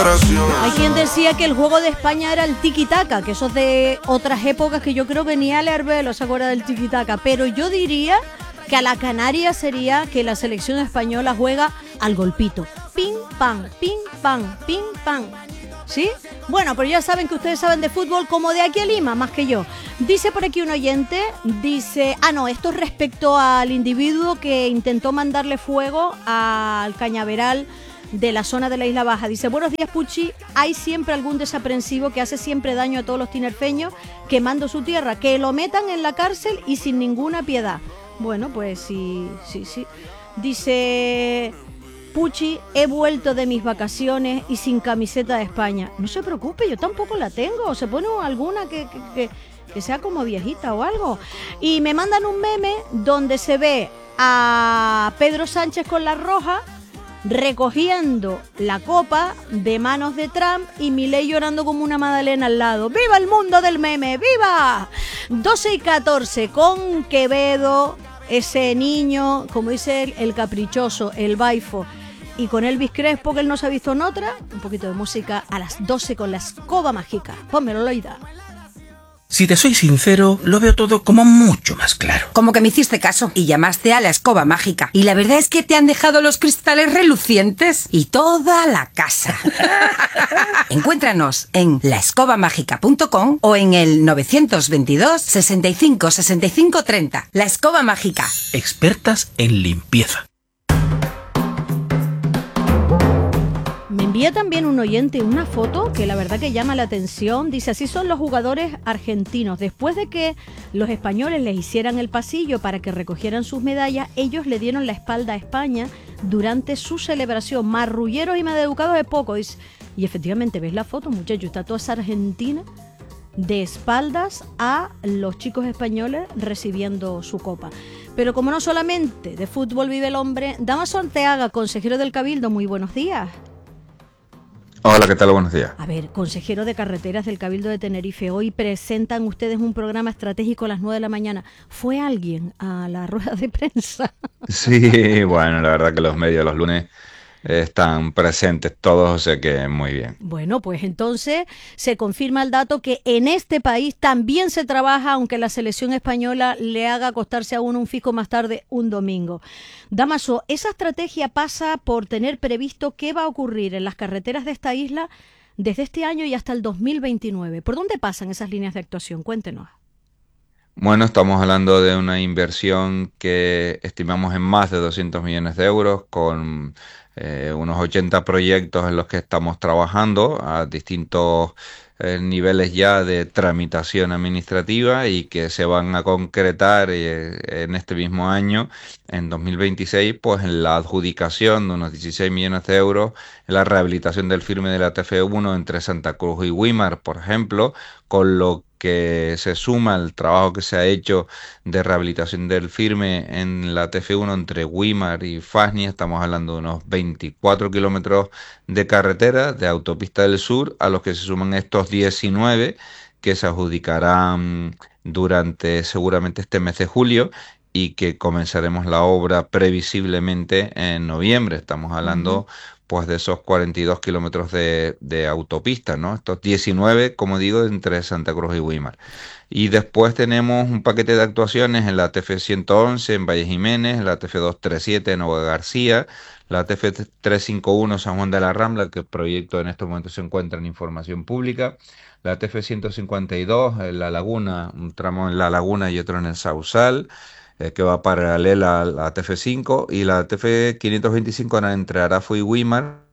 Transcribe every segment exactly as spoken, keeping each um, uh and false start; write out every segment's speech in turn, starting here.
Hay quien decía que el juego de España era el tiki-taka, que eso es de otras épocas, que yo creo que ni Ale Arbelo se acuerda del tiki-taka, pero yo diría que a la Canaria sería que la selección española juega al golpito. Ping, pam, ping, pam, ping, pam. ¿Sí? Bueno, pero ya saben que ustedes saben de fútbol como de aquí a Lima, más que yo. Dice por aquí un oyente, dice... Ah, no, esto es respecto al individuo que intentó mandarle fuego al cañaveral de la zona de la Isla Baja. Dice, buenos días, Puchi, hay siempre algún desaprensivo que hace siempre daño a todos los tinerfeños quemando su tierra, que lo metan en la cárcel y sin ninguna piedad. Bueno, pues sí, sí, sí. Dice, Puchi, he vuelto de mis vacaciones y sin camiseta de España. No se preocupe, yo tampoco la tengo. Se pone alguna que, que, que, que sea como viejita o algo. Y me mandan un meme donde se ve a Pedro Sánchez con la roja recogiendo la copa de manos de Trump y Milei llorando como una magdalena al lado. ¡Viva el mundo del meme! ¡Viva! doce y catorce con Quevedo, ese niño, como dice él, el caprichoso, el baifo, y con Elvis Crespo, que él no se ha visto en otra. Un poquito de música a las doce con la escoba mágica. Pónmelo, Loida. Si te soy sincero, lo veo todo como mucho más claro. Como que me hiciste caso y llamaste a la escoba mágica. Y la verdad es que te han dejado los cristales relucientes y toda la casa. Encuéntranos en la escoba mágica punto com o en el nueve dos dos, sesenta y cinco, sesenta y cinco, treinta. La Escoba Mágica. Expertas en limpieza. Me envía también un oyente una foto que la verdad que llama la atención. Dice, así son los jugadores argentinos. Después de que los españoles les hicieran el pasillo para que recogieran sus medallas, ellos le dieron la espalda a España durante su celebración. Marrulleros y maleducados de poco. Dice, y efectivamente, ves la foto, muchacho, está toda esa Argentina de espaldas a los chicos españoles recibiendo su copa. Pero como no solamente de fútbol vive el hombre, Damaso Arteaga, consejero del Cabildo, muy buenos días. Hola, ¿qué tal? Buenos días. A ver, consejero de carreteras del Cabildo de Tenerife, hoy presentan ustedes un programa estratégico a las nueve de la mañana. ¿Fue alguien a la rueda de prensa? Sí, bueno, la verdad que los medios los lunes están presentes todos, o sea que muy bien. Bueno, pues entonces se confirma el dato que en este país también se trabaja, aunque la selección española le haga acostarse a uno un fisco más tarde un domingo. Damaso, esa estrategia pasa por tener previsto qué va a ocurrir en las carreteras de esta isla desde este año y hasta el dos mil veintinueve. ¿Por dónde pasan esas líneas de actuación? Cuéntenos. Bueno, estamos hablando de una inversión que estimamos en más de doscientos millones de euros, con eh, unos ochenta proyectos en los que estamos trabajando a distintos eh, niveles ya de tramitación administrativa y que se van a concretar eh, en este mismo año, en dos mil veintiséis, pues en la adjudicación de unos dieciséis millones de euros en la rehabilitación del firme de la T F uno entre Santa Cruz y Güímar, por ejemplo, con lo que se suma el trabajo que se ha hecho de rehabilitación del firme en la T F uno entre Güímar y Fasni. Estamos hablando de unos veinticuatro kilómetros de carretera de autopista del sur, a los que se suman estos diecinueve que se adjudicarán durante seguramente este mes de julio y que comenzaremos la obra previsiblemente en noviembre. Estamos hablando uh-huh. pues de esos cuarenta y dos kilómetros de, de autopista, ¿no? Estos diecinueve, como digo, entre Santa Cruz y Güímar. Y después tenemos un paquete de actuaciones en la T F ciento once en Valle Jiménez, la T F doscientos treinta y siete en Nova García, la T F trescientos cincuenta y uno San Juan de la Rambla, que el proyecto en estos momentos se encuentra en información pública, la T F ciento cincuenta y dos en La Laguna, un tramo en La Laguna y otro en el Sausal, eh, que va paralela a la T F cinco, y la T F quinientos veinticinco entre Arafo y Güímar,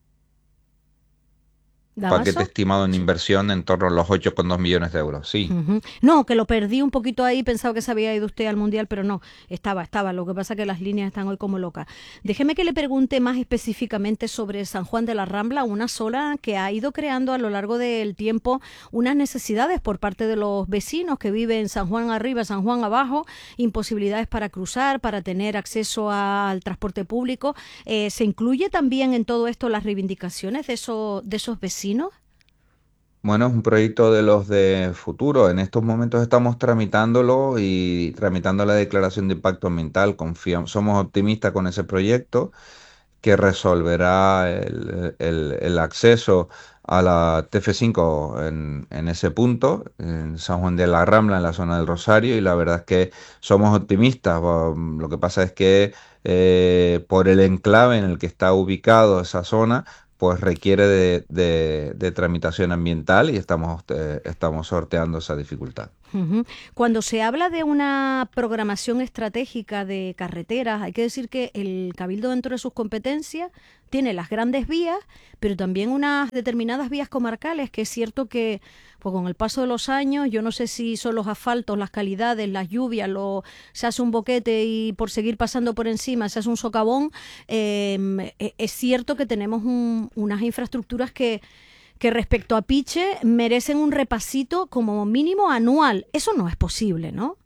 paquete estimado en inversión en torno a los ocho coma dos millones de euros, sí. Uh-huh. No, que lo perdí un poquito ahí, pensaba que se había ido usted al Mundial, pero no, estaba, estaba, lo que pasa es que las líneas están hoy como locas. Déjeme que le pregunte más específicamente sobre San Juan de la Rambla, una zona que ha ido creando a lo largo del tiempo unas necesidades por parte de los vecinos que viven en San Juan arriba, San Juan abajo, imposibilidades para cruzar, para tener acceso a, al transporte público. Eh, ¿Se incluye también en todo esto las reivindicaciones de, eso, de esos vecinos? Bueno, es un proyecto de los de futuro. En estos momentos estamos tramitándolo y tramitando la declaración de impacto ambiental. Confiamos, somos optimistas con ese proyecto, que resolverá el, el- el acceso a la T F cinco en, en ese punto, en San Juan de la Rambla, en la zona del Rosario, y la verdad es que somos optimistas. Bo- Lo que pasa es que eh, por el enclave en el que está ubicado esa zona, pues requiere de, de- de tramitación ambiental y estamos, eh, estamos sorteando esa dificultad. Ujú. Cuando se habla de una programación estratégica de carreteras, hay que decir que el Cabildo dentro de sus competencias tiene las grandes vías, pero también unas determinadas vías comarcales, que es cierto que pues con el paso de los años, yo no sé si son los asfaltos, las calidades, las lluvias, lo, se hace un boquete y por seguir pasando por encima se hace un socavón, eh, e- es cierto que tenemos un- unas infraestructuras que que respecto a Piche merecen un repasito como mínimo anual. Eso no es posible, ¿no?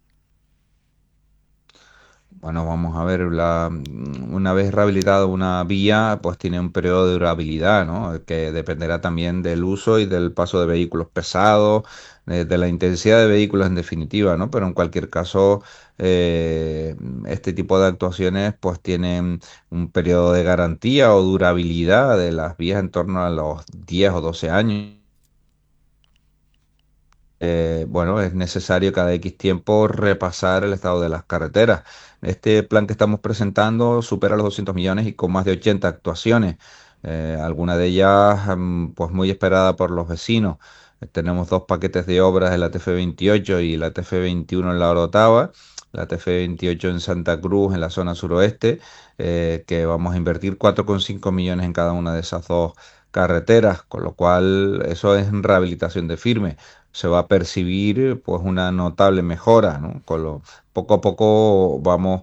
Bueno, vamos a ver, la, una vez rehabilitada una vía, pues tiene un periodo de durabilidad, ¿no? Que dependerá también del uso y del paso de vehículos pesados, de, de la intensidad de vehículos en definitiva, ¿no? Pero en cualquier caso, eh, este tipo de actuaciones pues tienen un periodo de garantía o durabilidad de las vías en torno a los diez o doce años. Eh, bueno, es necesario cada X tiempo repasar el estado de las carreteras. Este plan que estamos presentando supera los doscientos millones y con más de ochenta actuaciones, eh, alguna de ellas mm, pues muy esperada por los vecinos. Eh, tenemos dos paquetes de obras de la T F veintiocho y la T F veintiuno en la Orotava, la T F veintiocho en Santa Cruz, en la zona suroeste, eh, que vamos a invertir cuatro coma cinco millones en cada una de esas dos carreteras, con lo cual eso es en rehabilitación de firme. Se va a percibir pues una notable mejora, ¿no? Con lo, poco a poco vamos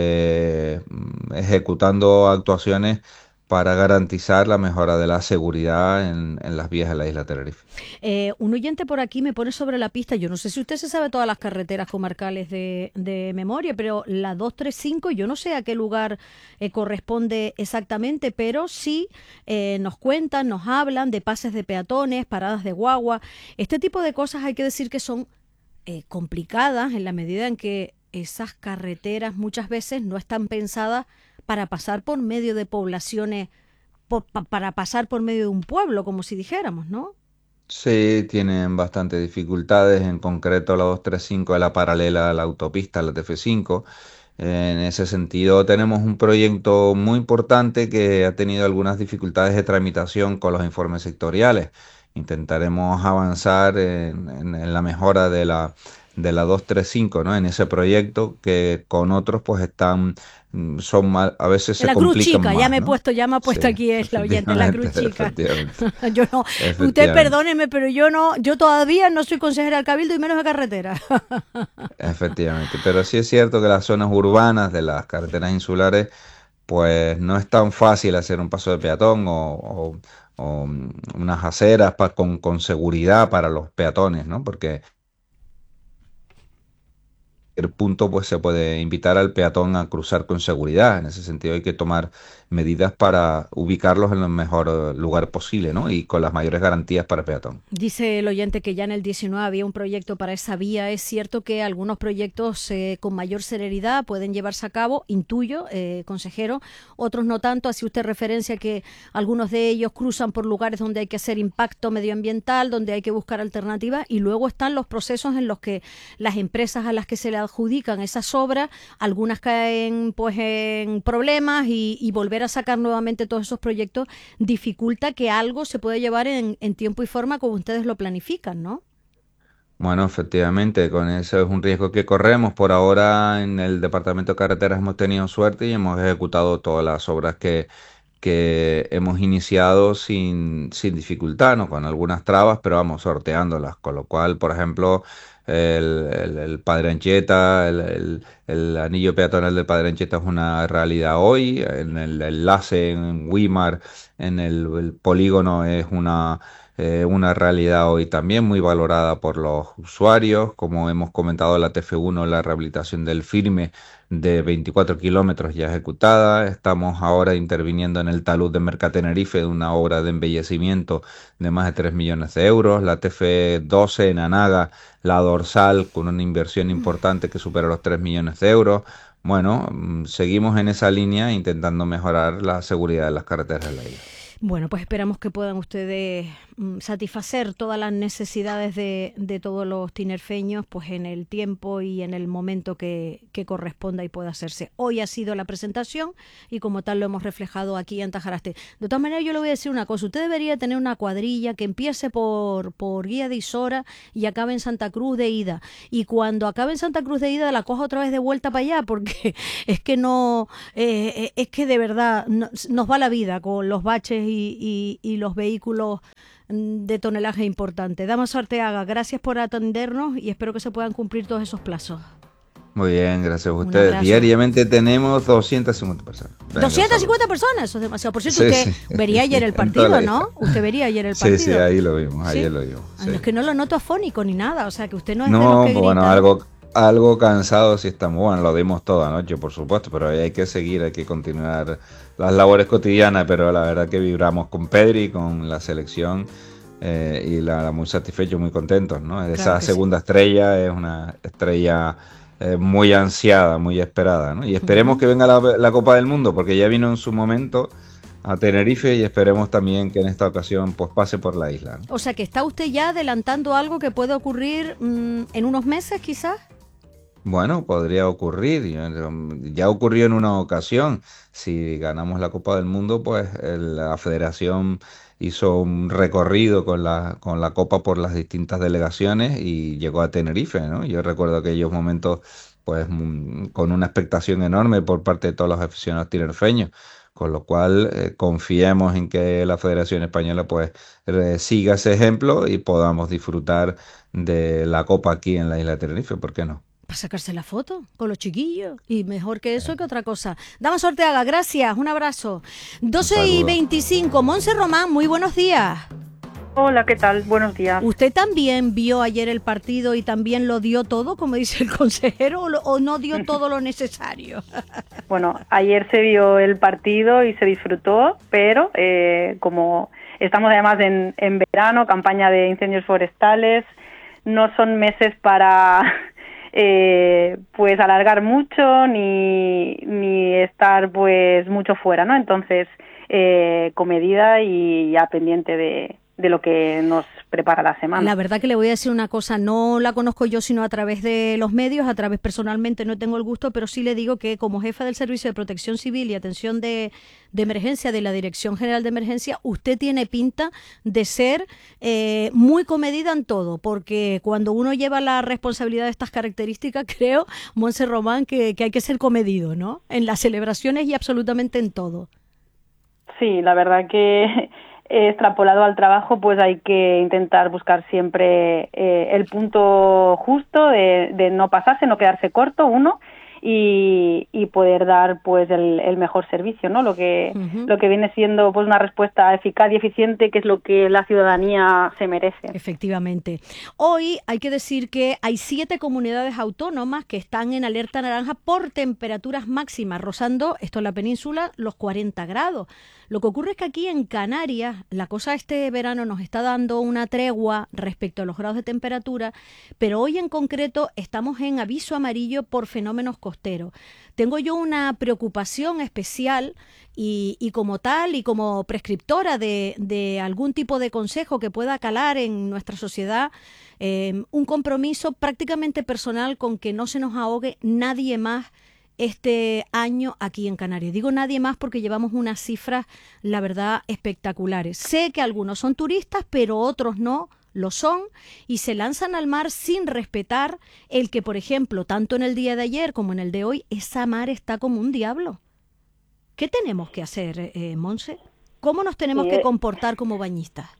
eh, mm, ejecutando actuaciones para garantizar la mejora de la seguridad en, en las vías de la isla Tenerife. Eh, un oyente por aquí me pone sobre la pista, yo no sé si usted se sabe todas las carreteras comarcales de, de memoria, pero la dos tres cinco, yo no sé a qué lugar eh, corresponde exactamente, pero sí eh, nos cuentan, nos hablan de pases de peatones, paradas de guagua. Este tipo de cosas hay que decir que son eh, complicadas en la medida en que esas carreteras muchas veces no están pensadas para pasar por medio de poblaciones, po- pa- para pasar por medio de un pueblo, como si dijéramos, ¿no? Sí, tienen bastantes dificultades, en concreto la dos tres cinco es la paralela a la autopista, la T F cinco. En ese sentido, tenemos un proyecto muy importante que ha tenido algunas dificultades de tramitación con los informes sectoriales. Intentaremos avanzar en, en- en la mejora de la, de la dos tres cinco, ¿no? En ese proyecto que con otros pues están, mm, son mal- a veces se La Cruz complican Chica, ya más, me he ¿no? puesto, ya me ha Sí, puesto aquí el oyente, la efectivamente, Cruz Chica. efectivamente, Yo no, usted efectivamente. perdóneme, pero yo no, yo todavía no soy consejera del Cabildo y menos de carretera. Efectivamente, pero sí es cierto que las zonas urbanas de las carreteras insulares, pues no es tan fácil hacer un paso de peatón o, o- o, mm, unas aceras pa- con, con seguridad para los peatones, ¿no? Porque el punto pues se puede invitar al peatón a cruzar con seguridad. En ese sentido hay que tomar medidas para ubicarlos en el mejor eh, lugar posible, ¿no? Y con las mayores garantías para el peatón. Dice el oyente que ya en el diecinueve había un proyecto para esa vía. Es cierto que algunos proyectos eh, con mayor celeridad pueden llevarse a cabo, intuyo, eh, consejero, otros no tanto. Así usted referencia que algunos de ellos cruzan por lugares donde hay que hacer impacto medioambiental, donde hay que buscar alternativas, y luego están los procesos en los que las empresas a las que se le adjudican esas obras, algunas caen pues en problemas y, y volver a sacar nuevamente todos esos proyectos dificulta que algo se pueda llevar en, en tiempo y forma como ustedes lo planifican, ¿no? Bueno, efectivamente, con eso es un riesgo que corremos. Por ahora en el Departamento de Carreteras hemos tenido suerte y hemos ejecutado todas las obras que, que hemos iniciado sin, sin dificultad, ¿no? Con algunas trabas, pero vamos sorteándolas. Con lo cual, por ejemplo, el, el, el Padre Anchieta, el, el- el anillo peatonal del Padre Anchieta es una realidad hoy. En el enlace en Wimar, en el, el polígono es una eh, una realidad hoy también muy valorada por los usuarios. Como hemos comentado, la T F uno, la rehabilitación del firme de veinticuatro kilómetros ya ejecutada. Estamos ahora interviniendo en el talud de Mercatenerife de una obra de embellecimiento de más de tres millones de euros. La T F doce en Anaga, la dorsal, con una inversión importante que supera los tres millones de euros. bueno, mm, seguimos en esa línea intentando mejorar la seguridad de las carreteras de la isla. Bueno, pues esperamos que puedan ustedes mm, satisfacer todas las necesidades de, de todos los tinerfeños pues en el tiempo y en el momento que, que corresponda y pueda hacerse. Hoy ha sido la presentación y como tal lo hemos reflejado aquí en Tajaraste. De todas maneras, yo le voy a decir una cosa. Usted debería tener una cuadrilla que empiece por, por Guía de Isora y acabe en Santa Cruz de ida. Y cuando acabe en Santa Cruz de ida la coja otra vez de vuelta para allá, porque es que no, eh, es que de verdad no, nos va la vida con los baches Y, y, y los vehículos de tonelaje importante. Damaso Arteaga, gracias por atendernos y espero que se puedan cumplir todos esos plazos. Muy bien, gracias a ustedes. Diariamente tenemos doscientas cincuenta personas. Venga, doscientas cincuenta personas, eso es demasiado. Por cierto, sí, usted sí. vería ayer el partido, ¿no? Usted vería ayer el partido. Sí, sí, ahí lo vimos, ¿Sí? ayer lo vimos. Sí. Ay, es que no lo noto afónico ni nada, o sea, que usted no es no, de los que bueno, grita. algo, algo cansado sí estamos. Bueno, lo dimos toda noche, por supuesto, pero hay que seguir, hay que continuar las labores cotidianas, pero la verdad que vibramos con Pedri, con la selección eh, y la, la muy satisfechos, muy contentos, ¿no? Esa Claro que segunda sí. estrella es una estrella eh, muy ansiada, muy esperada, ¿no? Y esperemos uh-huh. que venga la, la Copa del Mundo, porque ya vino en su momento a Tenerife y esperemos también que en esta ocasión pues pase por la isla, ¿no? O sea, que está usted ya adelantando algo que puede ocurrir mmm, en unos meses, quizás. Bueno, podría ocurrir, ya ocurrió en una ocasión. Si ganamos la Copa del Mundo, pues la Federación hizo un recorrido con la, con la Copa por las distintas delegaciones y llegó a Tenerife, ¿no? Yo recuerdo aquellos momentos pues con una expectación enorme por parte de todos los aficionados tinerfeños, con lo cual eh, confiemos en que la Federación Española pues eh, siga ese ejemplo y podamos disfrutar de la Copa aquí en la isla de Tenerife, ¿por qué no? Para sacarse la foto con los chiquillos. Y mejor que eso que otra cosa. Damaso Arteaga, gracias. Un abrazo. doce y veinticinco. Monse Román, muy buenos días. Hola, ¿qué tal? Buenos días. ¿Usted también vio ayer el partido y también lo dio todo, como dice el consejero, o, lo, o no dio todo lo necesario? Bueno, ayer se vio el partido y se disfrutó, pero eh, como estamos además en, en verano, campaña de incendios forestales, no son meses para... Eh, pues alargar mucho ni, ni estar pues mucho fuera, ¿no? Entonces, eh, con medida y ya pendiente de, de lo que nos prepara la semana. La verdad que le voy a decir una cosa, no la conozco yo sino a través de los medios, a través personalmente no tengo el gusto, pero sí le digo que como jefa del Servicio de Protección Civil y Atención de, de Emergencia de la Dirección General de Emergencia, usted tiene pinta de ser eh, muy comedida en todo, porque cuando uno lleva la responsabilidad de estas características, creo, Monse Román, que, que hay que ser comedido, ¿no? En las celebraciones y absolutamente en todo. Sí, la verdad que... extrapolado al trabajo, pues hay que intentar buscar siempre eh, el punto justo de, de no pasarse, no quedarse corto, uno, y, y poder dar pues el, el mejor servicio, ¿no? Lo que uh-huh. lo que viene siendo pues una respuesta eficaz y eficiente, que es lo que la ciudadanía se merece. Efectivamente. Hoy hay que decir que hay siete comunidades autónomas que están en alerta naranja por temperaturas máximas, rozando, esto en la península, los cuarenta grados. Lo que ocurre es que aquí en Canarias la cosa este verano nos está dando una tregua respecto a los grados de temperatura, pero hoy en concreto estamos en aviso amarillo por fenómenos costeros. Tengo yo una preocupación especial y, y como tal y como prescriptora de, de algún tipo de consejo que pueda calar en nuestra sociedad, eh, un compromiso prácticamente personal con que no se nos ahogue nadie más este año aquí en Canarias. Digo nadie más porque llevamos unas cifras, la verdad, espectaculares. Sé que algunos son turistas, pero otros no lo son y se lanzan al mar sin respetar el que, por ejemplo, tanto en el día de ayer como en el de hoy, esa mar está como un diablo. ¿Qué tenemos que hacer, eh, Monse? ¿Cómo nos tenemos sí, que comportar como bañistas?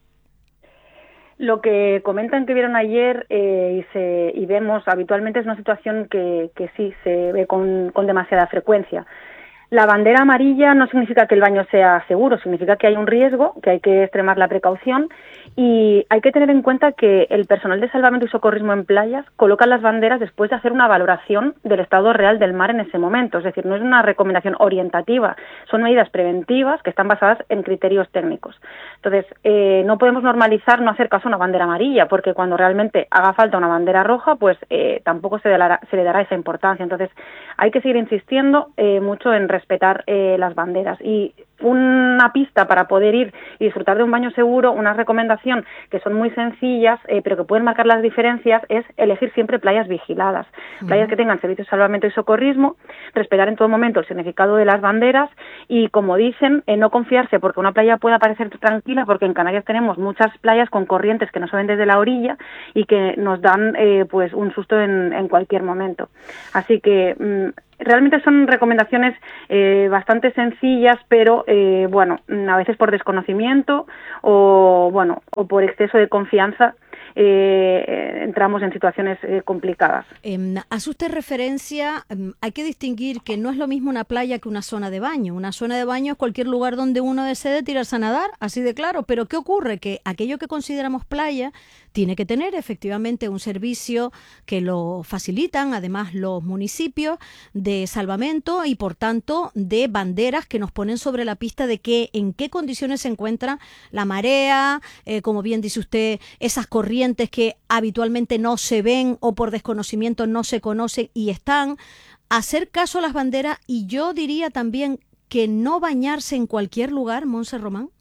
Lo que comentan que vieron ayer eh, y, se, y vemos habitualmente es una situación que, que sí se ve con, con demasiada frecuencia. La bandera amarilla no significa que el baño sea seguro, significa que hay un riesgo, que hay que extremar la precaución Y hay que tener en cuenta que el personal de salvamento y socorrismo en playas coloca las banderas después de hacer una valoración del estado real del mar en ese momento. Es decir, no es una recomendación orientativa, son medidas preventivas que están basadas en criterios técnicos. Entonces, eh, no podemos normalizar no hacer caso a una bandera amarilla, porque cuando realmente haga falta una bandera roja, pues eh, tampoco se, dará, se le dará esa importancia. Entonces, hay que seguir insistiendo eh, mucho en respetar eh, las banderas. Y una pista para poder ir y disfrutar de un baño seguro, una recomendación que son muy sencillas, eh, pero que pueden marcar las diferencias, es elegir siempre playas vigiladas, uh-huh. playas que tengan servicios de salvamento y socorrismo, respetar en todo momento el significado de las banderas y, como dicen, eh, no confiarse porque una playa pueda parecer tranquila, porque en Canarias tenemos muchas playas con corrientes que nos ven desde la orilla y que nos dan eh, pues un susto en, en cualquier momento. Así que mmm, realmente son recomendaciones eh, bastante sencillas, pero eh, bueno, a veces por desconocimiento o bueno o por exceso de confianza eh, entramos en situaciones eh, complicadas. Eh, hace usted referencia, eh, hay que distinguir que no es lo mismo una playa que una zona de baño. Una zona de baño es cualquier lugar donde uno desee tirarse a nadar, así de claro. Pero ¿qué ocurre? Que aquello que consideramos playa tiene que tener efectivamente un servicio que lo facilitan, además los municipios, de salvamento y por tanto de banderas que nos ponen sobre la pista de que en qué condiciones se encuentra la marea, eh, como bien dice usted, esas corrientes que habitualmente no se ven o por desconocimiento no se conocen y están. Hacer caso a las banderas, y yo diría también que no bañarse en cualquier lugar, Montse Román.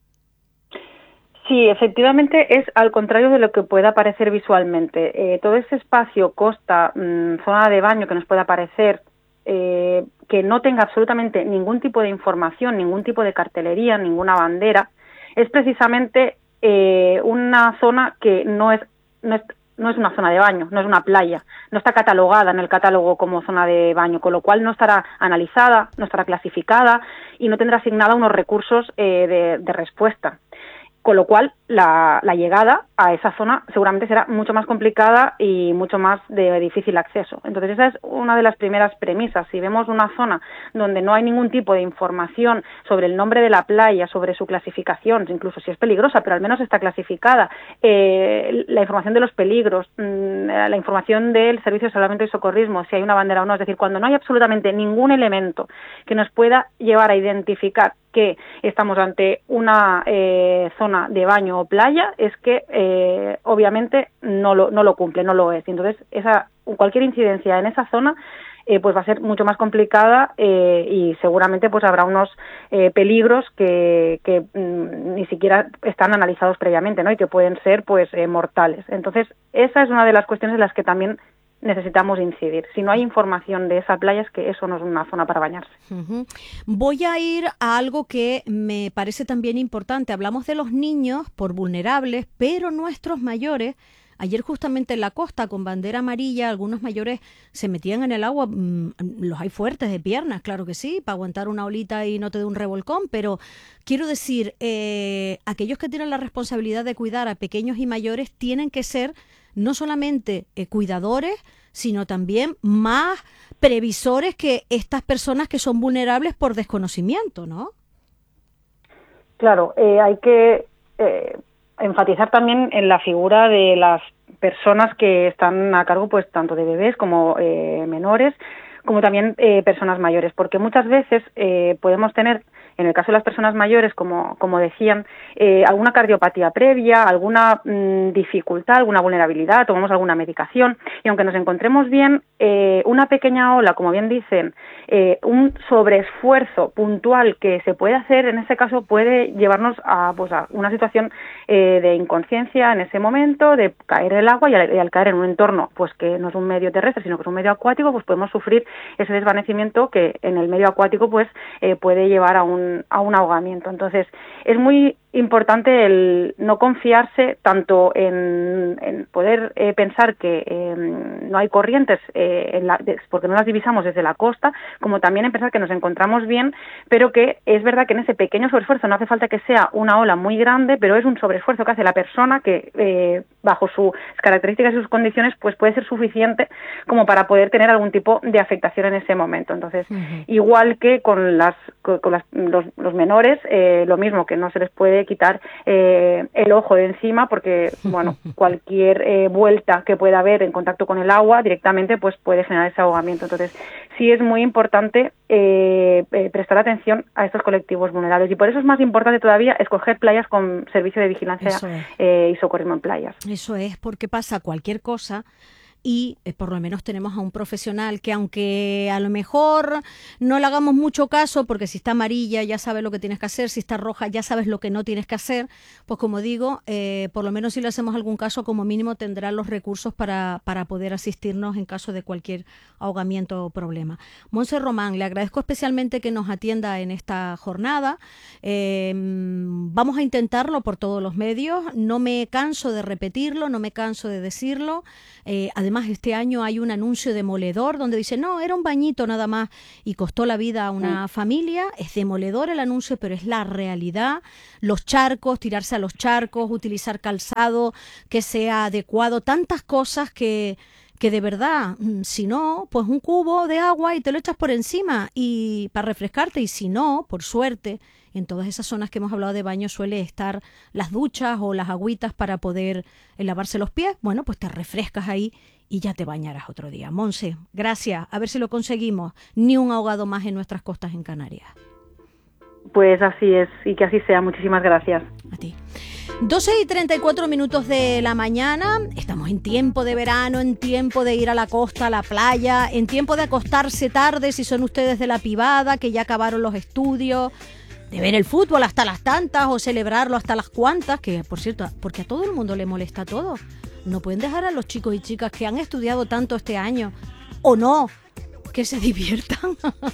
Sí, efectivamente es al contrario de lo que pueda parecer visualmente. Eh, todo ese espacio, costa, mmm, zona de baño que nos pueda parecer, eh, que no tenga absolutamente ningún tipo de información, ningún tipo de cartelería, ninguna bandera, es precisamente eh, una zona que no es, no es no es una zona de baño, no es una playa, no está catalogada en el catálogo como zona de baño, con lo cual no estará analizada, no estará clasificada y no tendrá asignada unos recursos eh, de, de respuesta. Con lo cual, la, la llegada a esa zona seguramente será mucho más complicada y mucho más de difícil acceso. Entonces, esa es una de las primeras premisas. Si vemos una zona donde no hay ningún tipo de información sobre el nombre de la playa, sobre su clasificación, incluso si es peligrosa, pero al menos está clasificada, eh, la información de los peligros, mmm, la información del Servicio de Salvamento y Socorrismo, si hay una bandera o no, es decir, cuando no hay absolutamente ningún elemento que nos pueda llevar a identificar que estamos ante una eh, zona de baño o playa, es que eh, obviamente no lo, no lo cumple, no lo es. Y entonces esa, cualquier incidencia en esa zona eh, pues va a ser mucho más complicada eh, y seguramente pues habrá unos eh, peligros que, que mm, ni siquiera están analizados previamente, ¿no? Y que pueden ser pues eh, mortales. Entonces esa es una de las cuestiones en las que también necesitamos incidir. Si no hay información de esa playa, es que eso no es una zona para bañarse. Uh-huh. Voy a ir a algo que me parece también importante. Hablamos de los niños por vulnerables, pero nuestros mayores, ayer justamente en la costa con bandera amarilla, algunos mayores se metían en el agua, mmm, los hay fuertes de piernas, claro que sí, para aguantar una olita y no te dé un revolcón, pero quiero decir, eh, aquellos que tienen la responsabilidad de cuidar a pequeños y mayores tienen que ser no solamente eh, cuidadores, sino también más previsores que estas personas que son vulnerables por desconocimiento, ¿no? Claro, eh, hay que eh, enfatizar también en la figura de las personas que están a cargo, pues tanto de bebés como eh, menores, como también eh, personas mayores, porque muchas veces eh, podemos tener, en el caso de las personas mayores, como, como decían, eh, alguna cardiopatía previa, alguna mmm, dificultad, alguna vulnerabilidad, tomamos alguna medicación, y aunque nos encontremos bien, eh, una pequeña ola, como bien dicen, eh, un sobreesfuerzo puntual que se puede hacer, en ese caso puede llevarnos a, pues, a una situación eh, de inconsciencia en ese momento, de caer en el agua, y al, y al caer en un entorno pues que no es un medio terrestre, sino que es un medio acuático, pues podemos sufrir ese desvanecimiento que en el medio acuático pues eh, puede llevar a un, a un ahogamiento. Entonces, es muy importante el no confiarse tanto en, en poder eh, pensar que eh, no hay corrientes eh, en la, porque no las divisamos desde la costa, como también en pensar que nos encontramos bien, pero que es verdad que en ese pequeño sobreesfuerzo no hace falta que sea una ola muy grande, pero es un sobreesfuerzo que hace la persona que eh, bajo sus características y sus condiciones pues puede ser suficiente como para poder tener algún tipo de afectación en ese momento. Entonces, uh-huh. igual que con las con, con las, los, los menores, eh, lo mismo, que no se les puede puede quitar eh, el ojo de encima, porque bueno, cualquier eh, vuelta que pueda haber en contacto con el agua directamente pues puede generar ese ahogamiento. Entonces sí es muy importante eh, eh, prestar atención a estos colectivos vulnerables, y por eso es más importante todavía escoger playas con servicio de vigilancia eh, y socorrismo en playas. Eso es, porque pasa cualquier cosa y eh, por lo menos tenemos a un profesional que, aunque a lo mejor no le hagamos mucho caso, porque si está amarilla ya sabes lo que tienes que hacer, si está roja ya sabes lo que no tienes que hacer, pues como digo, eh, por lo menos si le hacemos algún caso, como mínimo tendrá los recursos para, para poder asistirnos en caso de cualquier ahogamiento o problema. Montse Román, le agradezco especialmente que nos atienda en esta jornada. Eh, vamos a intentarlo por todos los medios, no me canso de repetirlo, no me canso de decirlo. Eh, además, este año hay un anuncio demoledor donde dice, no, era un bañito nada más y costó la vida a una mm. familia. Es demoledor el anuncio, pero es la realidad. Los charcos, tirarse a los charcos, utilizar calzado que sea adecuado, tantas cosas que, que de verdad, si no, pues un cubo de agua y te lo echas por encima y para refrescarte, y si no, por suerte, en todas esas zonas que hemos hablado de baño suele estar las duchas o las agüitas para poder lavarse los pies. Bueno, pues te refrescas ahí y ya te bañarás otro día. Monse, gracias. A ver si lo conseguimos. Ni un ahogado más en nuestras costas en Canarias. Pues así es, y que así sea. Muchísimas gracias. A ti. doce y treinta y cuatro minutos de la mañana. Estamos en tiempo de verano, en tiempo de ir a la costa, a la playa, en tiempo de acostarse tarde si son ustedes de la pibada, que ya acabaron los estudios, de ver el fútbol hasta las tantas o celebrarlo hasta las cuantas, que por cierto, porque a todo el mundo le molesta todo. No pueden dejar a los chicos y chicas que han estudiado tanto este año, o no, que se diviertan.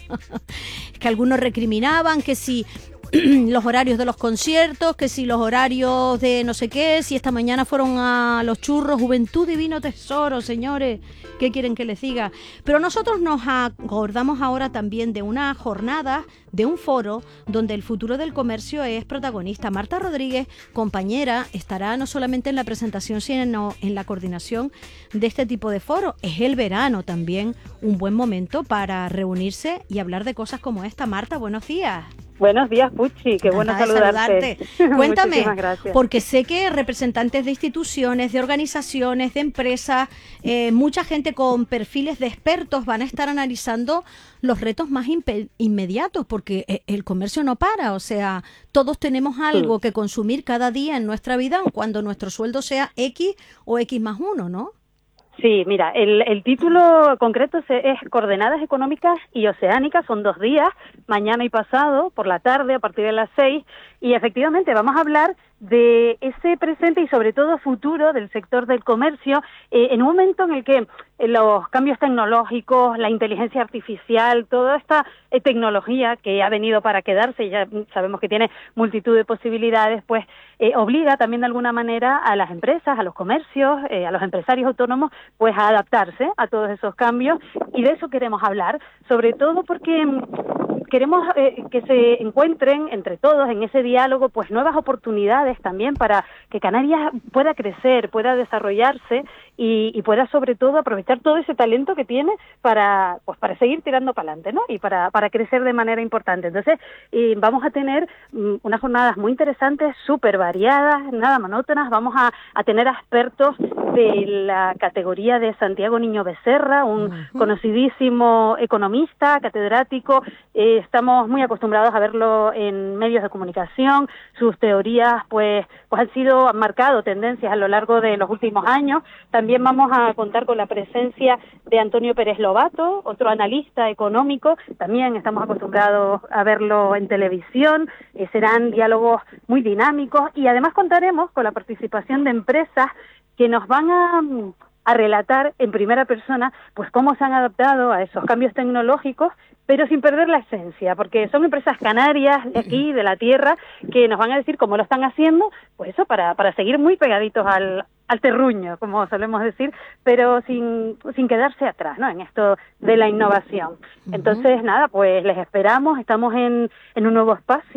Que algunos recriminaban que si los horarios de los conciertos, que si los horarios de no sé qué, si esta mañana fueron a los churros, Juventud Divino Tesoro, señores, ¿qué quieren que les diga? Pero nosotros nos acordamos ahora también de una jornada, de un foro, donde el futuro del comercio es protagonista. Marta Rodríguez, compañera, estará no solamente en la presentación, sino en la coordinación de este tipo de foro. Es el verano también un buen momento para reunirse y hablar de cosas como esta. Marta, buenos días. Buenos días, Puchi, qué bueno saludarte. saludarte. Cuéntame, porque sé que representantes de instituciones, de organizaciones, de empresas, eh, mucha gente con perfiles de expertos van a estar analizando los retos más inmediatos, porque el comercio no para, o sea, todos tenemos algo que consumir cada día en nuestra vida, cuando nuestro sueldo sea X o X más uno, ¿no? Sí, mira, el, el título concreto es Coordenadas Económicas y Oceánicas, son dos días, mañana y pasado, por la tarde, a partir de las seis, y efectivamente vamos a hablar de ese presente y sobre todo futuro del sector del comercio, eh, en un momento en el que eh, los cambios tecnológicos, la inteligencia artificial, toda esta eh, tecnología que ha venido para quedarse, ya sabemos que tiene multitud de posibilidades, pues eh, obliga también de alguna manera a las empresas, a los comercios, eh, a los empresarios autónomos, pues a adaptarse a todos esos cambios, y de eso queremos hablar, sobre todo porque queremos eh, que se encuentren entre todos en ese diálogo pues nuevas oportunidades también para que Canarias pueda crecer, pueda desarrollarse y, y pueda sobre todo aprovechar todo ese talento que tiene para pues para seguir tirando para adelante, ¿no? Y para, para crecer de manera importante. Entonces eh, vamos a tener um, unas jornadas muy interesantes, súper variadas, nada monótonas. Vamos a, a tener a expertos de la categoría de Santiago Niño Becerra, un uh-huh. conocidísimo economista, catedrático. Eh, estamos muy acostumbrados a verlo en medios de comunicación. Sus teorías pues, pues han sido, han marcado tendencias a lo largo de los últimos años. También vamos a contar con la presencia de Antonio Pérez Lobato, otro analista económico. También estamos acostumbrados a verlo en televisión. Eh, serán diálogos muy dinámicos y además contaremos con la participación de empresas que nos van a, a relatar en primera persona pues cómo se han adaptado a esos cambios tecnológicos, pero sin perder la esencia, porque son empresas canarias de aquí, de la tierra, que nos van a decir cómo lo están haciendo, pues eso, para, para seguir muy pegaditos al, al terruño, como solemos decir, pero sin, sin quedarse atrás, ¿no?, en esto de la innovación. Uh-huh. Entonces, nada, pues les esperamos, estamos en, en un nuevo espacio,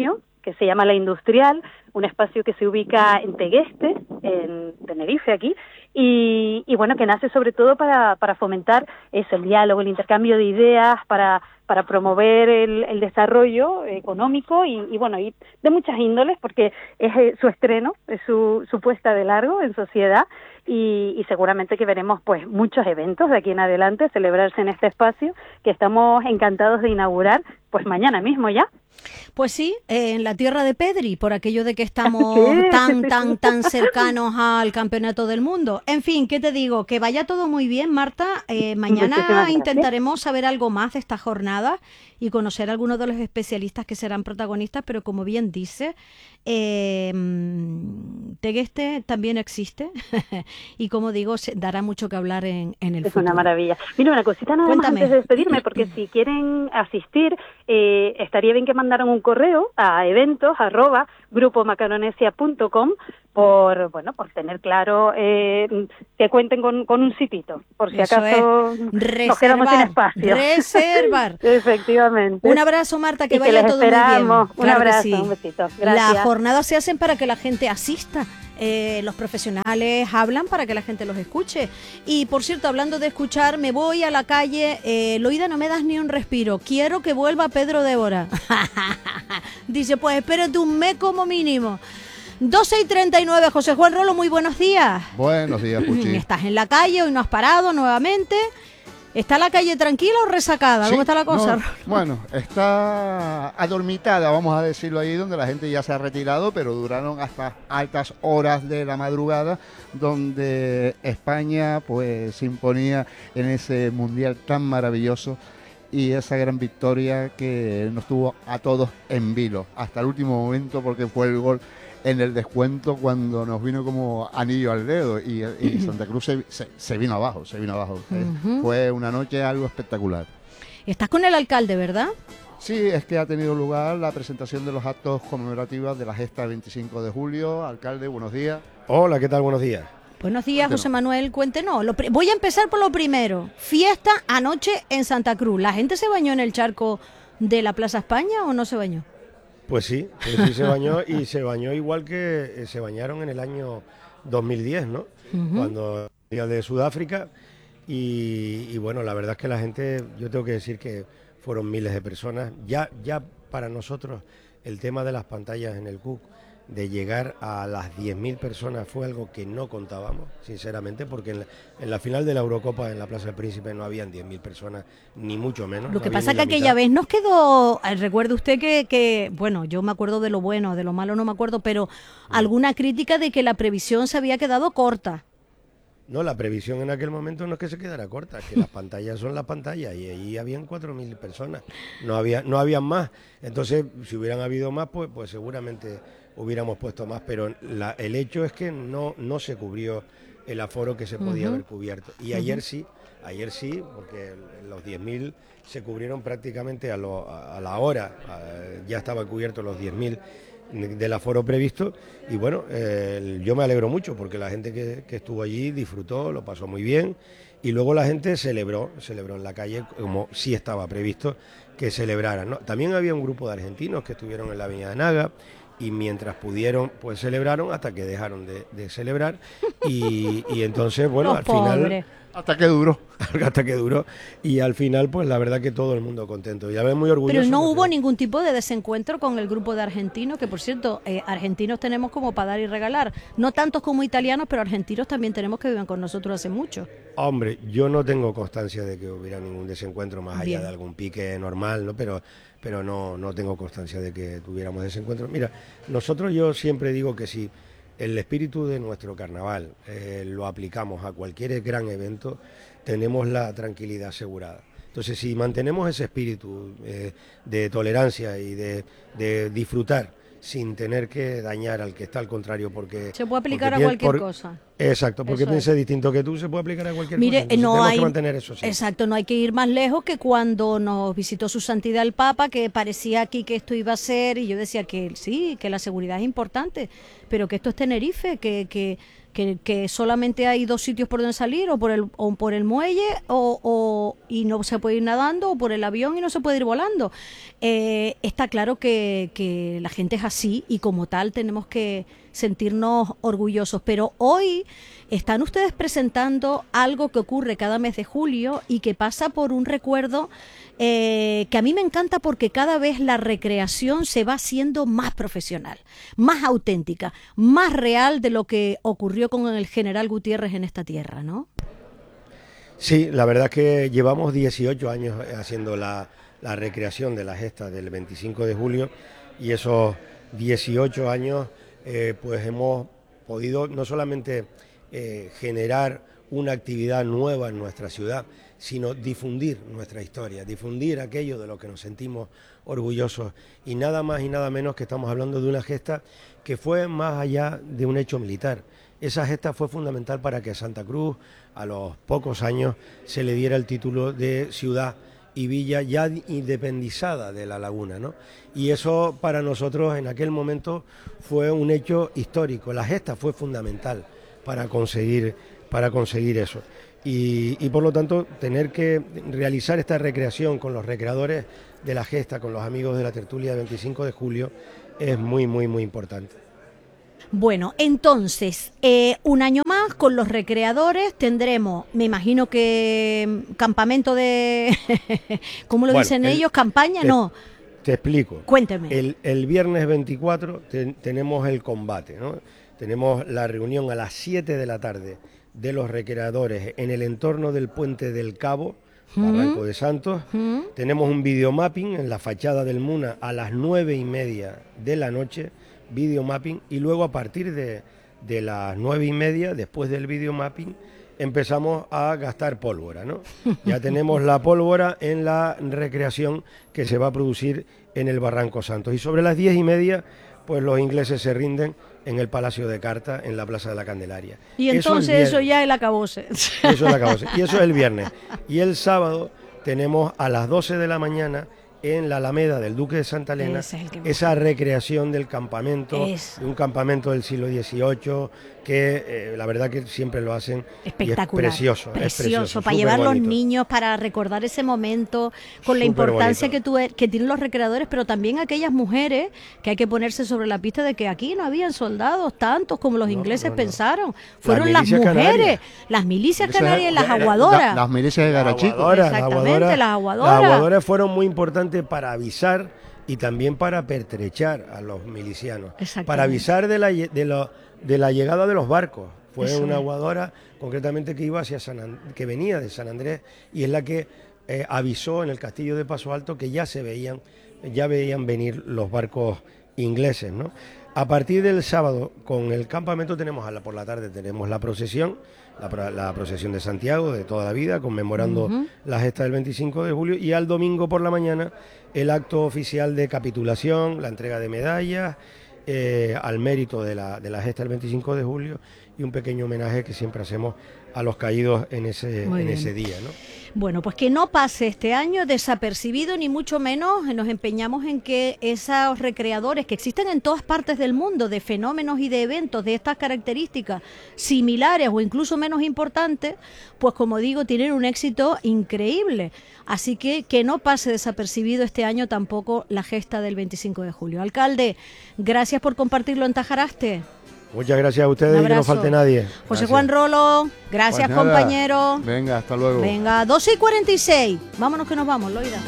que se llama La Industrial, un espacio que se ubica en Tegueste, en Tenerife aquí, y, y bueno, que nace sobre todo para, para fomentar eso, el diálogo, el intercambio de ideas, para, para promover el, el desarrollo económico y, y bueno, y de muchas índoles, porque es eh, su estreno, es su, su puesta de largo en sociedad, y, y seguramente que veremos pues muchos eventos de aquí en adelante celebrarse en este espacio que estamos encantados de inaugurar pues mañana mismo ya. Pues sí, eh, en la tierra de Pedri, por aquello de que estamos Sí, tan, sí, sí. tan, tan cercanos al campeonato del mundo. En fin, ¿qué te digo? Que vaya todo muy bien, Marta. Eh, Muchísimas mañana gracias. intentaremos saber algo más de esta jornada y conocer a algunos de los especialistas que serán protagonistas, pero como bien dice, eh, Tegueste también existe y como digo, se dará mucho que hablar en, en el Es futuro. una maravilla. Mira, una cosita nada Cuéntame. más antes de despedirme, porque si quieren asistir, eh, estaría bien que mandaran un correo a eventos arroba grupo macaronesia punto com por, bueno, por tener claro eh, que cuenten con, con un sitito, por si Eso acaso es. nos quedamos sin Reservar, espacio. reservar. Efectivamente. Un abrazo, Marta, que Y que vaya les todo muy bien. esperamos. Un Claro que abrazo, sí. un besito. Gracias. Las jornadas se hacen para que la gente asista. Eh, los profesionales hablan para que la gente los escuche. Y por cierto, hablando de escuchar, me voy a la calle. Eh, Loida, no me das ni un respiro. Quiero que vuelva Pedro Débora. Dice, pues espérate un mes como mínimo. doce y treinta y nueve, José Juan Rolo, muy buenos días. Buenos días, Puchi. Estás en la calle, hoy no has parado nuevamente. ¿Está la calle tranquila o resacada? Sí, ¿Cómo está la cosa? no, bueno, está adormitada, vamos a decirlo ahí, donde la gente ya se ha retirado, pero duraron hasta altas horas de la madrugada, donde España pues se imponía en ese mundial tan maravilloso y esa gran victoria que nos tuvo a todos en vilo, hasta el último momento, porque fue el gol en el descuento cuando nos vino como anillo al dedo y, y Santa Cruz se, se, se vino abajo, se vino abajo. Ujú. Fue una noche algo espectacular. Estás con el alcalde, ¿verdad? Sí, es que ha tenido lugar la presentación de los actos conmemorativos de la gesta del veinticinco de julio. Alcalde, buenos días. Hola, ¿qué tal? Buenos días. Buenos días, Cuéntenos. José Manuel, cuéntenos. Lo pri- voy a empezar por lo primero. Fiesta anoche en Santa Cruz. ¿La gente se bañó en el charco de la Plaza España o no se bañó? Pues sí, pues sí se bañó y se bañó igual que eh, se bañaron en el año dos mil diez, ¿no? Ujú. Cuando día de Sudáfrica y, y bueno, la verdad es que la gente, yo tengo que decir que fueron miles de personas. Ya, ya para nosotros el tema de las pantallas en el Cook, de llegar a las diez mil personas fue algo que no contábamos, sinceramente, porque en la, en la final de la Eurocopa en la Plaza del Príncipe no habían diez mil personas, ni mucho menos. Lo no que había pasa ni que la aquella mitad. vez nos quedó, eh, recuerde usted que, que, bueno, yo me acuerdo de lo bueno, de lo malo no me acuerdo, pero alguna crítica de que la previsión se había quedado corta. No, la previsión en aquel momento no es que se quedara corta, que las pantallas son las pantallas y ahí habían cuatro mil personas, no había no habían más. Entonces, si hubieran habido más, pues, pues seguramente hubiéramos puesto más, pero la- el hecho es que no, no se cubrió el aforo que se podía Ujú. haber cubierto. Y ayer sí, ayer sí, porque los diez mil se cubrieron prácticamente a, lo- a la hora, a- ya estaban cubiertos los diez mil del aforo previsto y bueno, eh, yo me alegro mucho porque la gente que, que estuvo allí disfrutó, lo pasó muy bien y luego la gente celebró, celebró en la calle como sí estaba previsto que celebraran, ¿no? También había un grupo de argentinos que estuvieron en la Avenida de Naga y mientras pudieron pues celebraron hasta que dejaron de, de celebrar y, y entonces bueno, Los al final pobres. Hasta que duró. hasta que duró y al final pues la verdad que todo el mundo contento y a ver muy orgulloso. Pero no porque- hubo ningún tipo de desencuentro con el grupo de argentinos, que por cierto, eh, argentinos tenemos como para dar y regalar. No tantos como italianos, pero argentinos también tenemos que viven con nosotros hace mucho. Hombre, yo no tengo constancia de que hubiera ningún desencuentro más allá Bien. de algún pique normal, ¿no? Pero, pero no, no tengo constancia de que tuviéramos desencuentro. Mira, nosotros yo siempre digo que si el espíritu de nuestro carnaval eh, lo aplicamos a cualquier gran evento, tenemos la tranquilidad asegurada. Entonces, si mantenemos ese espíritu eh, de tolerancia y de, de disfrutar sin tener que dañar al que está al contrario, porque... Se puede aplicar porque a pien- cualquier por- cosa. Exacto, porque Eso piense es. distinto que tú, se puede aplicar a cualquier Mire, cosa. Entonces no tenemos hay, que mantener eso sí. exacto, no hay que ir más lejos que cuando nos visitó su santidad el Papa, que parecía aquí que esto iba a ser, y yo decía que sí, que la seguridad es importante, pero que esto es Tenerife, que, que, que, que solamente hay dos sitios por donde salir, o por el, o por el muelle, o, o y no se puede ir nadando, o por el avión y no se puede ir volando. Eh, está claro que, que la gente es así, y como tal tenemos que sentirnos orgullosos, pero hoy están ustedes presentando algo que ocurre cada mes de julio y que pasa por un recuerdo eh, que a mí me encanta, porque cada vez la recreación se va haciendo más profesional, más auténtica, más real de lo que ocurrió con el general Gutiérrez en esta tierra, ¿no? Sí, la verdad es que llevamos dieciocho años haciendo la, la recreación de la gesta del veinticinco de julio, y esos dieciocho años eh, pues hemos podido no solamente eh, generar una actividad nueva en nuestra ciudad, sino difundir nuestra historia, difundir aquello de lo que nos sentimos orgullosos, y nada más y nada menos que estamos hablando de una gesta que fue más allá de un hecho militar. Esa gesta fue fundamental para que a Santa Cruz, a los pocos años, se le diera el título de ciudad y villa ya independizada de La Laguna, ¿no? Y eso para nosotros en aquel momento fue un hecho histórico. La gesta fue fundamental para conseguir, para conseguir eso. Y, y por lo tanto tener que realizar esta recreación con los recreadores de la gesta, con los amigos de la tertulia del veinticinco de julio, es muy, muy, muy importante. Bueno, entonces, eh, un año más con los recreadores tendremos, me imagino que campamento de, ¿cómo lo Bueno, dicen el- ellos? ¿Campaña? te- No, Te explico. cuénteme. El, el viernes veinticuatro te- tenemos el combate, ¿no? Tenemos la reunión a las siete de la tarde de los recreadores en el entorno del Puente del Cabo, Barranco de Santos. ¿Mm? Tenemos un videomapping en la fachada del Muna a las nueve y media de la noche, videomapping, y luego a partir de, de las nueve y media, después del videomapping, empezamos a gastar pólvora, ¿no? Ya tenemos la pólvora en la recreación que se va a producir en el Barranco Santos. Y sobre las diez y media, pues los ingleses se rinden en el Palacio de Carta, en la Plaza de la Candelaria. Y Eso entonces el eso viernes. ya es el acabose. Eso es la causa. Y eso es el viernes. Y el sábado tenemos a las doce de la mañana en la Alameda del Duque de Santa Elena Ese es el que me esa recreación del campamento, Es. de un campamento del siglo dieciocho, que eh, la verdad que siempre lo hacen Espectacular. y es precioso, es Precioso, precioso, para llevar los superbonito. niños, para recordar ese momento, con la Súper importancia bonito. que, tuve- que tienen los recreadores, pero también aquellas mujeres que hay que ponerse sobre la pista de que aquí no habían soldados tantos como los No, ingleses no, no. pensaron. Fueron Las las, milicias mujeres, canarias. las milicias Milicias- canarias y las la- aguadoras. la- las milicias de Las Garachico. aguadoras, las Exactamente, aguadoras, las aguadoras. las aguadoras fueron muy importantes para avisar y también para pertrechar a los milicianos, Exactamente. para avisar de la, lle- de, lo- de la llegada de los barcos. Fue Eso una es. aguadora concretamente que iba hacia San And- que venía de San Andrés, y es la que eh, avisó en el castillo de Paso Alto que ya se veían, ya veían venir los barcos ingleses, ¿no? A partir del sábado, con el campamento tenemos a la, por la tarde tenemos la procesión, la, pro- la procesión de Santiago de toda la vida, conmemorando Ujú. la gesta del veinticinco de julio, y al domingo por la mañana el acto oficial de capitulación, la entrega de medallas eh, al mérito de la, de la gesta del veinticinco de julio, y un pequeño homenaje que siempre hacemos a los caídos en ese, Muy en bien. ese día, ¿no? Bueno, pues que no pase este año desapercibido, ni mucho menos nos empeñamos en que esos recreadores que existen en todas partes del mundo, de fenómenos y de eventos de estas características similares o incluso menos importantes, pues como digo, tienen un éxito increíble. Así que que no pase desapercibido este año tampoco la gesta del veinticinco de julio. Alcalde, gracias por compartirlo en Tajaraste. Muchas gracias a Un ustedes y que no abrazo. falte nadie. José Gracias. Juan Rolo, gracias Pues nada, compañero. Venga, hasta luego. Venga, doce y cuarenta y seis. Vámonos que nos vamos, Loida.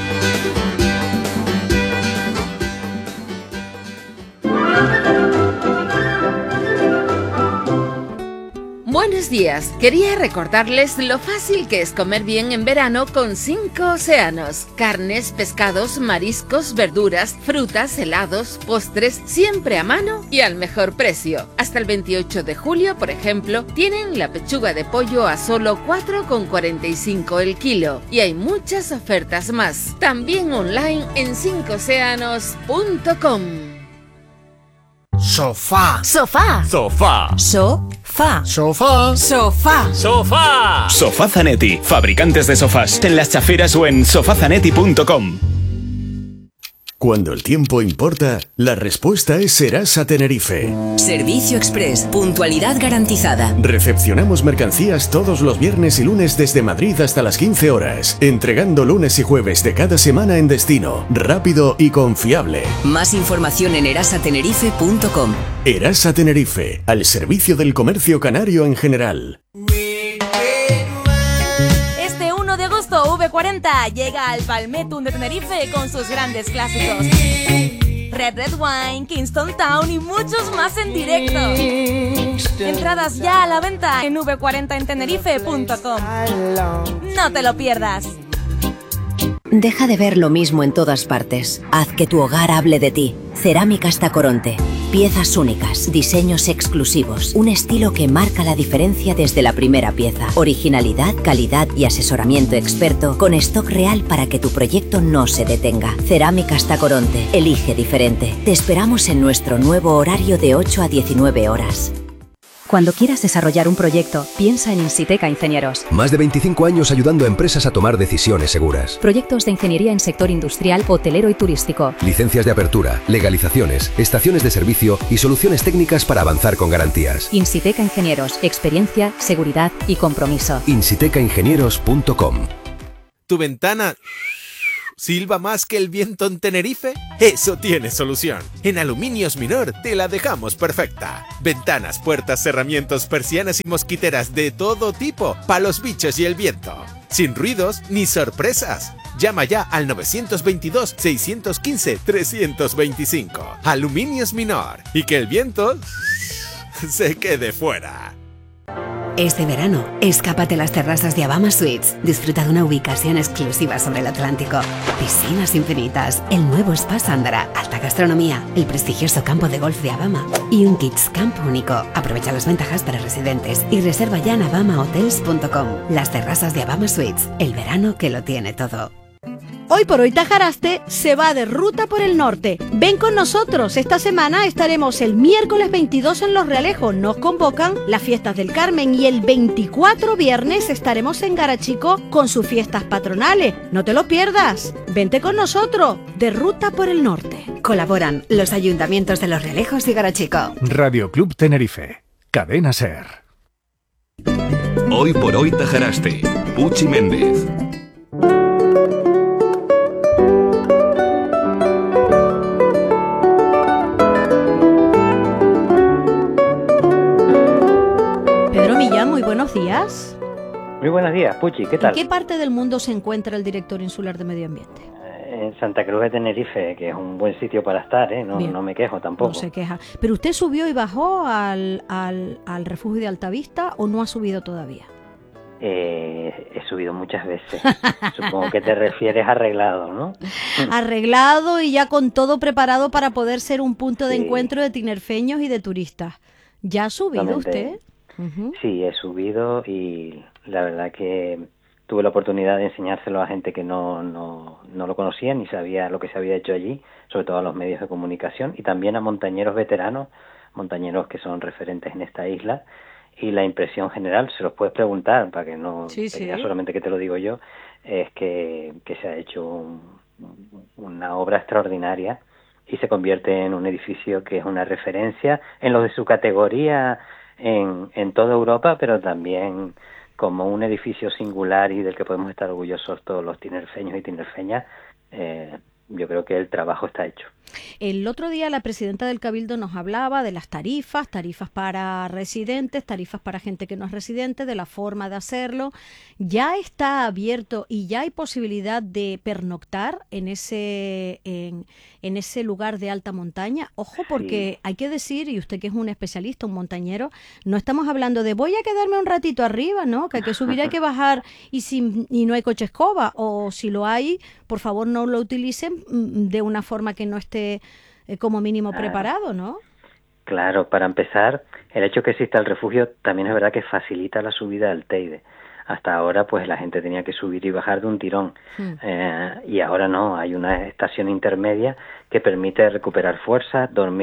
Buenos días, quería recordarles lo fácil que es comer bien en verano con cinco océanos. Carnes, pescados, mariscos, verduras, frutas, helados, postres, siempre a mano y al mejor precio. Hasta el veintiocho de julio, por ejemplo, tienen la pechuga de pollo a solo cuatro con cuarenta y cinco el kilo. Y hay muchas ofertas más. También online en cinco océanos punto com. Sofá. Sofá. Sofá. Sofá. Sofá. Sofá. Sofá. Sofá Zanetti, fabricantes de sofás, en Las Chaferas o en sofá zanetti punto com. Cuando el tiempo importa, la respuesta es Serasa Tenerife. Servicio Express, puntualidad garantizada. Recepcionamos mercancías todos los viernes y lunes desde Madrid hasta las quince horas, entregando lunes y jueves de cada semana en destino, rápido y confiable. Más información en erasa tenerife punto com. Erasa Tenerife, al servicio del comercio canario en general. Este uno de agosto, V cuarenta llega al Palmettum de Tenerife con sus grandes clásicos. Red Red Wine, Kingston Town y muchos más en directo. Entradas ya a la venta en v cuarenta en tenerife punto com. No te lo pierdas. Deja de ver lo mismo en todas partes. Haz que tu hogar hable de ti. Cerámicas Tacoronte. Piezas únicas, diseños exclusivos, un estilo que marca la diferencia desde la primera pieza. Originalidad, calidad y asesoramiento experto con stock real para que tu proyecto no se detenga. Cerámicas Tacoronte. Elige diferente. Te esperamos en nuestro nuevo horario de ocho a diecinueve horas. Cuando quieras desarrollar un proyecto, piensa en Insiteca Ingenieros. Más de veinticinco años ayudando a empresas a tomar decisiones seguras. Proyectos de ingeniería en sector industrial, hotelero y turístico. Licencias de apertura, legalizaciones, estaciones de servicio y soluciones técnicas para avanzar con garantías. Insiteca Ingenieros. Experiencia, seguridad y compromiso. insiteca ingenieros punto com. ¿Tu ventana silba más que el viento en Tenerife? Eso tiene solución. En Aluminios Minor te la dejamos perfecta. Ventanas, puertas, cerramientos, persianas y mosquiteras de todo tipo, para los bichos y el viento. Sin ruidos ni sorpresas. Llama ya al nueve dos dos, seis uno cinco, tres dos cinco. Aluminios Minor. Y que el viento se quede fuera. Este verano, escápate a las terrazas de Abama Suites. Disfruta de una ubicación exclusiva sobre el Atlántico. Piscinas infinitas, el nuevo Spa Sandra, alta gastronomía, el prestigioso campo de golf de Abama y un Kids Camp único. Aprovecha las ventajas para residentes y reserva ya en abama hotels punto com. Las terrazas de Abama Suites, el verano que lo tiene todo. Hoy por hoy Tajaraste se va de ruta por el norte. Ven con nosotros. Esta semana estaremos el miércoles veintidós en Los Realejos. Nos convocan las fiestas del Carmen y el veinticuatro viernes estaremos en Garachico con sus fiestas patronales. No te lo pierdas. Vente con nosotros de ruta por el norte. Colaboran los ayuntamientos de Los Realejos y Garachico. Radio Club Tenerife. Cadena Ser. Hoy por hoy Tajaraste. Puchi Méndez. Muy buenos días. Muy buenos días, Puchi, ¿qué tal? ¿En qué parte del mundo se encuentra el director insular de Medio Ambiente? En Santa Cruz de Tenerife, que es un buen sitio para estar, ¿eh? No, no me quejo tampoco. No se queja. ¿Pero usted subió y bajó al, al, al refugio de Altavista o no ha subido todavía? Eh, he subido muchas veces. Supongo que te refieres arreglado, ¿no? Arreglado y ya con todo preparado para poder ser un punto de sí. encuentro de tinerfeños y de turistas. ¿Ya ha subido Exactamente. usted? Uh-huh. Sí, he subido y la verdad que tuve la oportunidad de enseñárselo a gente que no, no, no lo conocía ni sabía lo que se había hecho allí, sobre todo a los medios de comunicación y también a montañeros veteranos, montañeros que son referentes en esta isla, y la impresión general, se los puedes preguntar para que no sí, sí. diga solamente que te lo digo yo, es que, que se ha hecho un, una obra extraordinaria y se convierte en un edificio que es una referencia en lo de su categoría En, en toda Europa, pero también como un edificio singular y del que podemos estar orgullosos todos los tinerfeños y tinerfeñas. eh, yo creo que el trabajo está hecho. El otro día la presidenta del Cabildo nos hablaba de las tarifas, tarifas para residentes, tarifas para gente que no es residente, de la forma de hacerlo. ¿Ya está abierto y ya hay posibilidad de pernoctar en ese en, en ese lugar de alta montaña? Ojo, porque sí. Hay que decir, y usted que es un especialista, un montañero, no estamos hablando de voy a quedarme un ratito arriba, ¿no? Que hay que subir, hay que bajar y, si, y no hay coche escoba, o si lo hay, por favor no lo utilicen de una forma que no esté eh, como mínimo claro. preparado, ¿no? Claro, para empezar, el hecho que exista el refugio también es verdad que facilita la subida del Teide. Hasta ahora, pues la gente tenía que subir y bajar de un tirón, hmm. eh, y ahora no, hay una estación intermedia que permite recuperar fuerza, dormir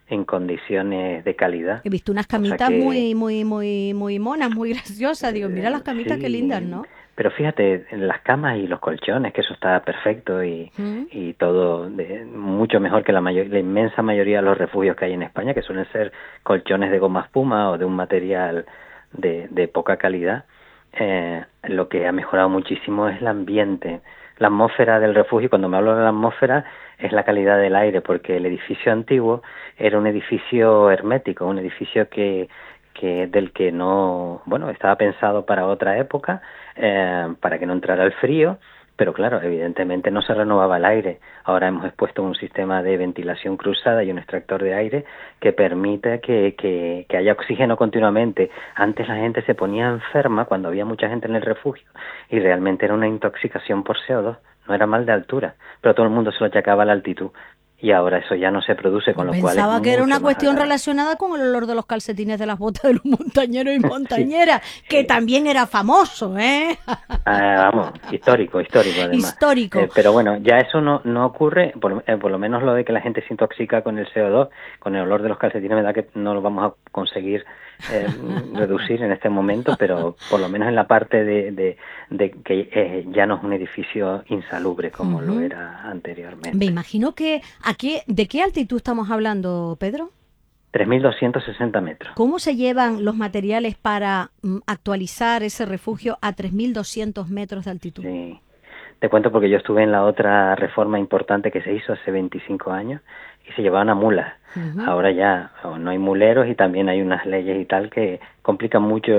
en condiciones de calidad. He visto unas camitas que... muy, muy, muy, muy monas, muy graciosas. Digo, mira las camitas, sí, qué lindas, ¿no? Pero fíjate, las camas y los colchones, que eso está perfecto y, ¿Mm? y todo de, mucho mejor que la, mayor, la inmensa mayoría de los refugios que hay en España, que suelen ser colchones de goma espuma o de un material de, de poca calidad. Eh, lo que ha mejorado muchísimo es el ambiente, la atmósfera del refugio. Cuando me hablo de la atmósfera es la calidad del aire, porque el edificio antiguo era un edificio hermético, un edificio que, que del que no, bueno, estaba pensado para otra época, eh, para que no entrara el frío, pero claro, evidentemente no se renovaba el aire. Ahora hemos expuesto un sistema de ventilación cruzada y un extractor de aire que permite que, que, que haya oxígeno continuamente. Antes la gente se ponía enferma cuando había mucha gente en el refugio y realmente era una intoxicación por C O dos, no era mal de altura, pero todo el mundo se lo achacaba a la altitud. Y ahora eso ya no se produce, con lo Pensaba cual Pensaba que era una cuestión agradable. Relacionada con el olor de los calcetines de las botas de los montañeros y montañeras, sí. que eh. también era famoso, ¿eh? Ah, vamos, histórico, histórico además. Histórico. Eh, pero bueno, ya eso no no ocurre, por, eh, por lo menos lo de que la gente se intoxica con el C O dos, con el olor de los calcetines, me da que no lo vamos a conseguir eh, reducir en este momento, pero por lo menos en la parte de, de, de que eh, ya no es un edificio insalubre como uh-huh. lo era anteriormente. Me imagino que aquí, ¿de qué altitud estamos hablando, Pedro? tres mil doscientos sesenta metros. ¿Cómo se llevan los materiales para mm, actualizar ese refugio a tres mil doscientos metros de altitud? Sí, te cuento porque yo estuve en la otra reforma importante que se hizo hace veinticinco años y se llevaban a mulas. Uh-huh. Ahora ya no hay muleros y también hay unas leyes y tal que complican mucho